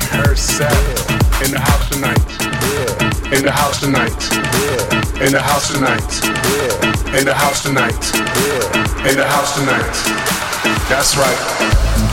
herself in the house tonight. In the house tonight. In the house tonight. In the house tonight. In the house tonight. That's right.